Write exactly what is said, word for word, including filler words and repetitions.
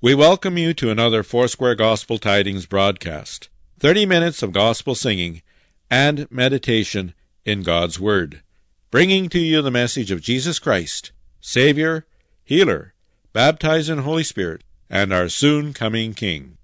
We welcome you to another Foursquare Gospel Tidings broadcast. thirty minutes of gospel singing and meditation in God's Word, bringing to you the message of Jesus Christ, Savior, Healer, baptized in Holy Spirit, and our soon-coming King.